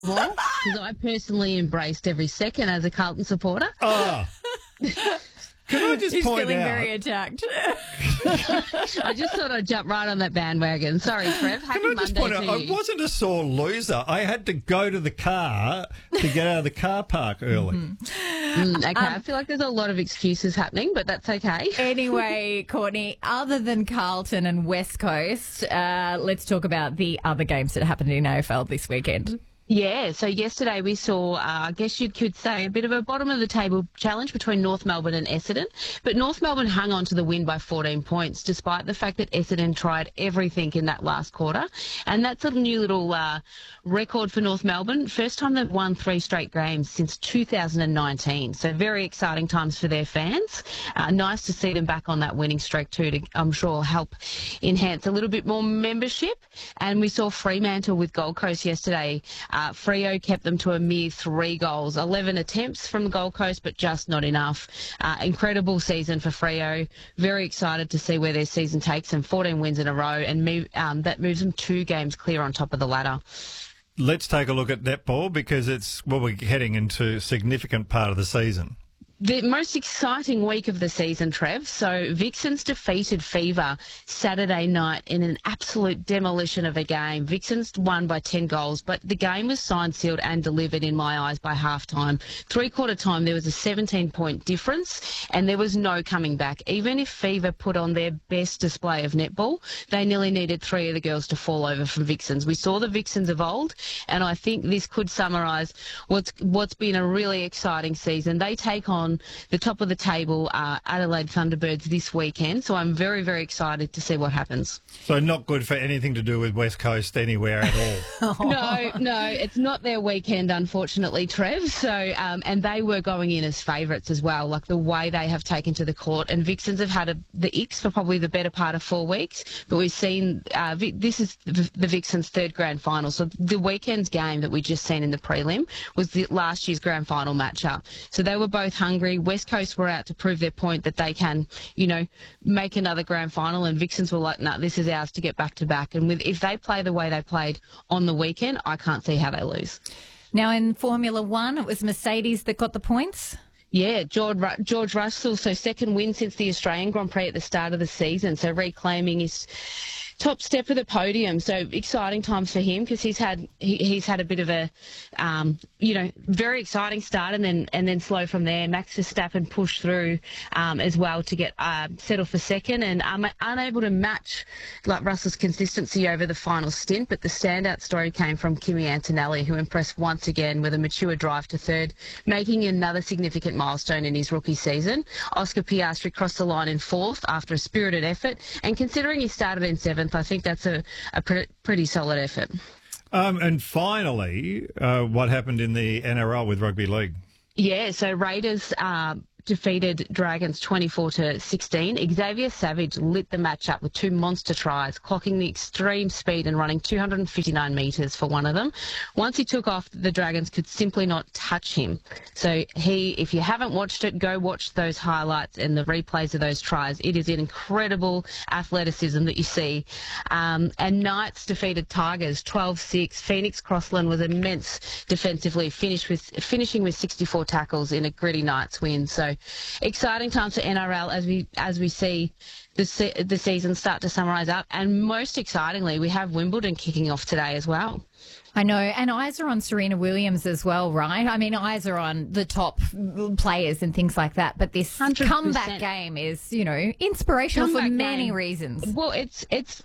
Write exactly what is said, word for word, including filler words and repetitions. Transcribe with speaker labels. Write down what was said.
Speaker 1: more because I personally embraced every second as a Carlton supporter.
Speaker 2: Oh. Can I just
Speaker 3: He's
Speaker 2: point
Speaker 3: feeling
Speaker 2: out?
Speaker 3: very attacked.
Speaker 1: I just thought I'd jump right on that bandwagon. Sorry, Trev. Happy
Speaker 2: Can I just
Speaker 1: Monday
Speaker 2: point
Speaker 1: to
Speaker 2: out, I
Speaker 1: you.
Speaker 2: wasn't a sore loser. I had to go to the car to get out of the car park early.
Speaker 1: Mm, okay, I feel like there's a lot of excuses happening, but that's okay.
Speaker 3: Anyway, Courtney, other than Carlton and West Coast, uh, let's talk about the other games that happened in A F L this weekend.
Speaker 1: Yeah, so yesterday we saw, uh, I guess you could say, a bit of a bottom-of-the-table challenge between North Melbourne and Essendon. But North Melbourne hung on to the win by fourteen points, despite the fact that Essendon tried everything in that last quarter. And that's a new little uh, record for North Melbourne. First time they've won three straight games since two thousand nineteen. So very exciting times for their fans. Uh, nice to see them back on that winning streak too, to, I'm sure, help enhance a little bit more membership. And we saw Fremantle with Gold Coast yesterday. Uh, Freo kept them to a mere three goals, eleven attempts from the Gold Coast, but just not enough. Uh, incredible season for Freo. Very excited to see where their season takes them. fourteen wins in a row, and move, um, that moves them two games clear on top of the ladder.
Speaker 2: Let's take a look at netball because it's well, we're heading into a significant part of the season.
Speaker 1: The most exciting week of the season, Trev. So Vixens defeated Fever Saturday night in an absolute demolition of a game. Vixens won by ten goals, but the game was signed, sealed and delivered in my eyes by halftime. Three-quarter time, there was a seventeen-point difference and there was no coming back. Even if Fever put on their best display of netball, they nearly needed three of the girls to fall over from Vixens. We saw the Vixens of old, and I think this could summarise what's, what's been a really exciting season. They take on the top of the table uh, Adelaide Thunderbirds this weekend, so I'm very, very excited to see what happens.
Speaker 2: So not good for anything to do with West Coast anywhere at all.
Speaker 1: No, no, it's not their weekend, unfortunately, Trev. So, um, and they were going in as favourites as well, like the way they have taken to the court. And Vixens have had a, the Icks for probably the better part of four weeks, but we've seen uh, this is the, the Vixens' third grand final. So the weekend's game that we just seen in the prelim was the last year's grand final matchup. So they were both hungry. West Coast were out to prove their point that they can, you know, make another grand final, and Vixens were like, no, nah, this is ours to get back to back. And with if they play the way they played on the weekend, I can't see how they lose.
Speaker 3: Now in Formula One, it was Mercedes that got the points.
Speaker 1: Yeah, George, George Russell, so second win since the Australian Grand Prix at the start of the season, so reclaiming his top step of the podium. So exciting times for him because he's had he, he's had a bit of a um, you know very exciting start and then and then slow from there. Max Verstappen pushed through um, as well to get uh, settled for second and um, unable to match like Russell's consistency over the final stint. But the standout story came from Kimi Antonelli, who impressed once again with a mature drive to third, making another significant milestone in his rookie season. Oscar Piastri crossed the line in fourth after a spirited effort, and considering he started in seventh, I think that's a, a pre- pretty solid effort.
Speaker 2: Um, and finally, uh, what happened in the N R L with rugby league?
Speaker 1: Yeah, so Raiders uh, defeated Dragons twenty-four to sixteen. Xavier Savage lit the match up with two monster tries, clocking the extreme speed and running two hundred fifty-nine metres for one of them. Once he took off, the Dragons could simply not touch him. So he, if you haven't watched it, go watch those highlights and the replays of those tries. It is an incredible athleticism that you see. Um, and Knights defeated Tigers twelve six. Phoenix Crossland was immense defensively, finished with, finishing with sixty-four tackles in a gritty Knights win. So exciting times for N R L as we as we see the se- the season start to summarise up, and most excitingly, we have Wimbledon kicking off today as well.
Speaker 3: I know, and eyes are on Serena Williams as well, right? I mean, eyes are on the top players and things like that, but this one hundred percent comeback game is, you know, inspirational comeback for many game. reasons.
Speaker 1: Well, it's it's